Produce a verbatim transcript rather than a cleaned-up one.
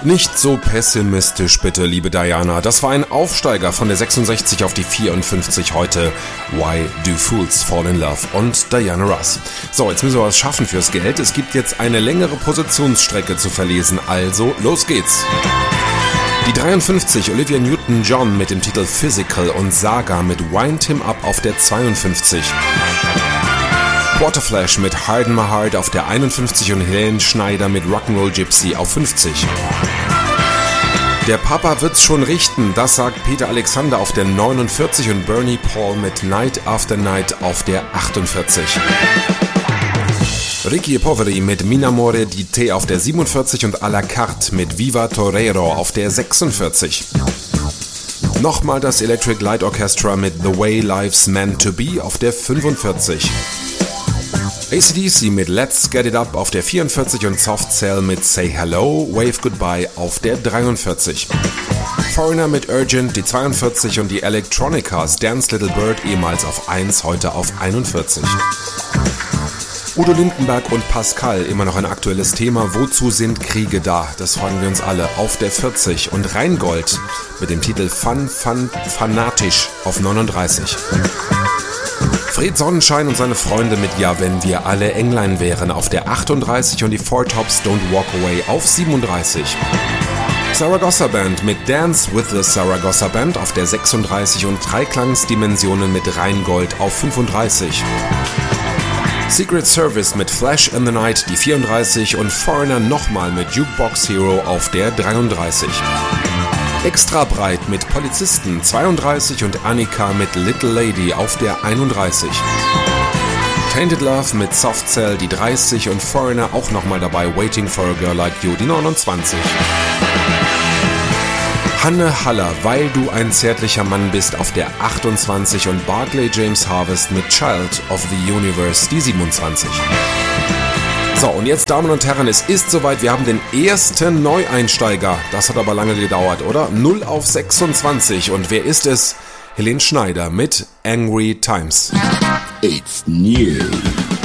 Nicht so pessimistisch bitte, liebe Diana. Das war ein Aufsteiger von der sechsundsechzig auf die vierundfünfzig heute. Why Do Fools Fall in Love und Diana Ross. So, jetzt müssen wir was schaffen fürs Geld. Es gibt jetzt eine längere Positionsstrecke zu verlesen, also los geht's. Die dreiundfünfzig, Olivia Newton-John mit dem Titel Physical und Saga mit Wind Him Up auf der zweiundfünfzig. Waterflash mit Harden My Heart auf der einundfünfzig und Helene Schneider mit Rock'n'Roll Gypsy auf fünfzig. Der Papa wird's schon richten, das sagt Peter Alexander auf der neunundvierzig und Bernie Paul mit Night After Night auf der achtundvierzig. Ricky Poveri mit Minamore di Te auf der siebenundvierzig und à la carte mit Viva Torero auf der sechsundvierzig. Nochmal das Electric Light Orchestra mit The Way Life's Meant to Be auf der fünfundvierzig. A C D C mit Let's Get It Up auf der vierundvierzig und Soft Cell mit Say Hello, Wave Goodbye auf der dreiundvierzig. Foreigner mit Urgent, die zweiundvierzig und die Electronicas Dance Little Bird ehemals auf eins, heute auf einundvierzig. Udo Lindenberg und Pascal, immer noch ein aktuelles Thema. Wozu sind Kriege da? Das fragen wir uns alle. Auf der vierzig und Rheingold mit dem Titel Fun, Fun, Fanatisch auf neununddreißig. Fred Sonnenschein und seine Freunde mit Ja, wenn wir alle Englein wären auf der achtunddreißig und die Four Tops Don't Walk Away auf siebenunddreißig. Saragossa Band mit Dance with the Saragossa Band auf der sechsunddreißig und Dreiklangsdimensionen mit Rheingold auf fünfunddreißig. Secret Service mit Flash in the Night, die vierunddreißig und Foreigner nochmal mit Jukebox Hero auf der dreiunddreißig. Extra breit mit Polizisten zweiunddreißig und Annika mit Little Lady auf der einunddreißig. Tainted Love mit Soft Cell die dreißig und Foreigner auch nochmal dabei Waiting for a Girl Like You die neunundzwanzig. Hanne Haller, Weil du ein zärtlicher Mann bist auf der achtundzwanzig und Barclay James Harvest mit Child of the Universe die siebenundzwanzig. So, und jetzt, Damen und Herren, es ist soweit, wir haben den ersten Neueinsteiger. Das hat aber lange gedauert, oder? null auf sechsundzwanzig. Und wer ist es? Helene Schneider mit Angry Times. It's new.